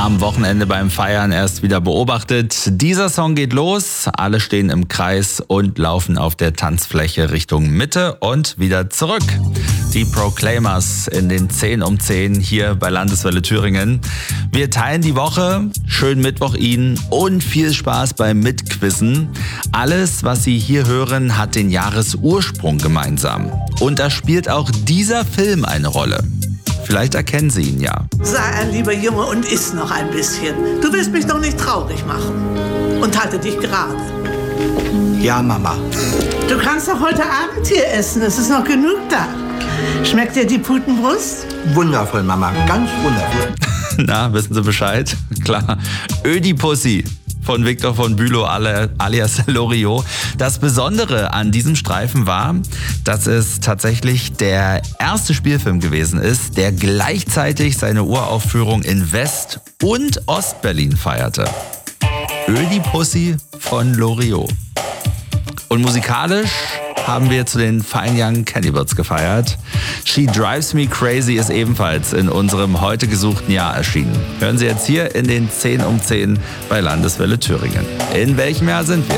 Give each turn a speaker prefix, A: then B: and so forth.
A: am Wochenende beim Feiern erst wieder beobachtet. Dieser Song geht los, alle stehen im Kreis und laufen auf der Tanzfläche Richtung Mitte und wieder zurück. Die Proclaimers in den 10 um 10 hier bei Landeswelle Thüringen. Wir teilen die Woche, schönen Mittwoch Ihnen und viel Spaß beim Mitquizzen. Alles, was Sie hier hören, hat den Jahresursprung gemeinsam. Und da spielt auch dieser Film eine Rolle. Vielleicht erkennen Sie ihn ja.
B: Sei ein lieber Junge und iss noch ein bisschen. Du willst mich doch nicht traurig machen. Und halte dich gerade.
C: Ja, Mama.
B: Du kannst doch heute Abend hier essen. Es ist noch genug da. Schmeckt dir die Putenbrust?
C: Wundervoll, Mama. Ganz wundervoll.
A: Na, wissen Sie Bescheid? Klar. Ödipussy von Victor von Bülow alias Loriot. Das Besondere an diesem Streifen war, dass es tatsächlich der erste Spielfilm gewesen ist, der gleichzeitig seine Uraufführung in West- und Ostberlin feierte. Ödipussy von Loriot. Und musikalisch haben wir zu den Fine Young Cannibals gefeiert. She Drives Me Crazy ist ebenfalls in unserem heute gesuchten Jahr erschienen. Hören Sie jetzt hier in den 10 um 10 bei Landeswelle Thüringen. In welchem Jahr sind wir?